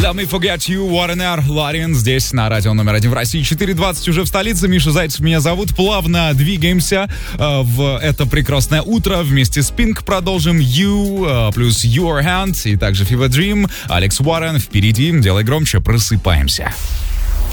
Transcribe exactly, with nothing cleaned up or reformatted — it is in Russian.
Let me forget you, Warren R. Ларин, здесь на радио номер один в России. четыре двадцать уже в столице. Миша Зайцев меня зовут. Плавно двигаемся э, в это прекрасное утро. Вместе с Pink продолжим You, э, плюс Your Hand и также Fever Dream. Алекс Уоррен впереди. Делай громче, просыпаемся.